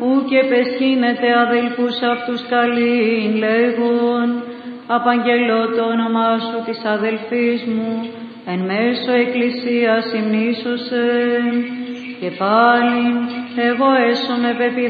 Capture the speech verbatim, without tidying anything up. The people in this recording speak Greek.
ου και πεσχύνεται αδελφούς αυτούς καλήν λέγον, απαγγελώ το όνομά σου της αδελφής μου, εν μέσω εκκλησίας υμνήσωσε, και πάλι εγώ έσωμαι πεποιθέντος